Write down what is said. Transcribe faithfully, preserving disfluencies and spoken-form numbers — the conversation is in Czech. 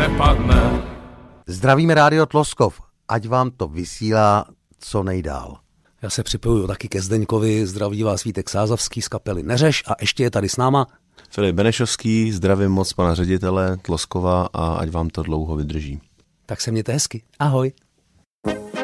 nepadne. Zdravíme Rádio Tloskov, ať vám to vysílá co nejdál. Já se připojuju taky ke Zdeňkovi, zdraví vás Vítek Sázavský z kapely Neřeš a ještě je tady s náma Filip Benešovský, zdravím moc pana ředitele Tloskova a ať vám to dlouho vydrží. Tak se mějte hezky. Ahoj.